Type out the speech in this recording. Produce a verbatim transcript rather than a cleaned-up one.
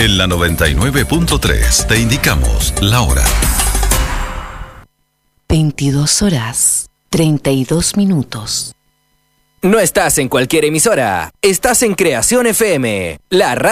En la noventa y nueve punto tres te indicamos la hora. veintidós horas, treinta y dos minutos. No estás en cualquier emisora, estás en Creación F M, la radio.